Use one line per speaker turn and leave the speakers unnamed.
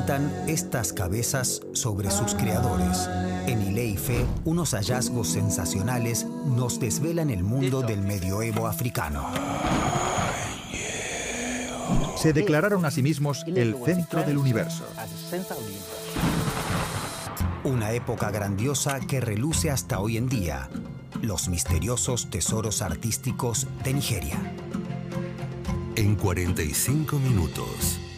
meditan estas cabezas sobre sus creadores. En Ile-Ife, unos hallazgos sensacionales nos desvelan el mundo del medioevo africano.
Se declararon a sí mismos el centro del universo.
Una época grandiosa que reluce hasta hoy en día. Los misteriosos tesoros artísticos de Nigeria.
En 45 minutos.